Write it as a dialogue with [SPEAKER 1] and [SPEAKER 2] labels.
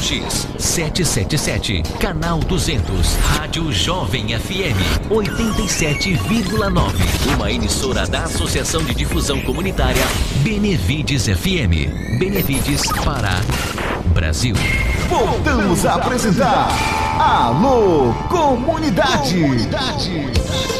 [SPEAKER 1] ZX 777, canal 200, Rádio Jovem FM 87,9. Uma emissora da Associação de Difusão Comunitária Benevides FM. Benevides, Pará, Brasil.
[SPEAKER 2] Voltamos a apresentar Alô Comunidade.